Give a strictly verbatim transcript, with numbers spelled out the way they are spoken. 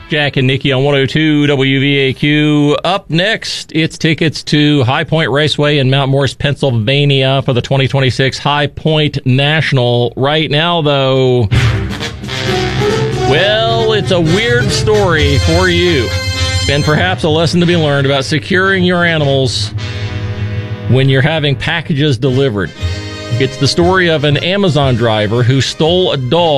Jack and Nikki on one oh two W V A Q. Up next, it's tickets to High Point Raceway in Mount Morris, Pennsylvania for the twenty twenty-six High Point National. Right now, though, well, it's a weird story for you, and perhaps a lesson to be learned about securing your animals when you're having packages delivered. It's the story of an Amazon driver who stole a dog